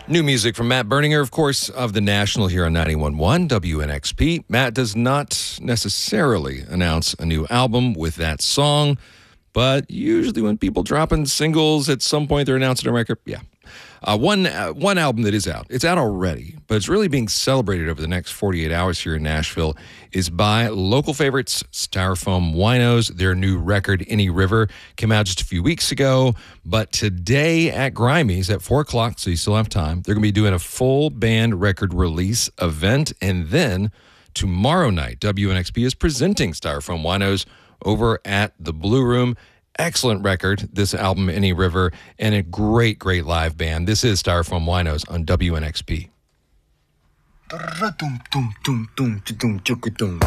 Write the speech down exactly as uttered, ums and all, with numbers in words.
New music from Matt Berninger, of course, of The National here on ninety-one point one W N X P. Matt does not necessarily announce a new album with that song, but usually when people drop in singles, at some point they're announcing a record. Yeah. Uh, one uh, one album that is out. It's out already, but it's really being celebrated over the next forty-eight hours here in Nashville is by local favorites, Styrofoam Winos. Their new record, Any River, came out just a few weeks ago, but today at Grimey's at four o'clock, so you still have time, they're going to be doing a full band record release event, and then tomorrow night, W N X P is presenting Styrofoam Winos over at the Blue Room. Excellent record, this album, Any River, and a great, great live band. This is Styrofoam Winos on W N X P.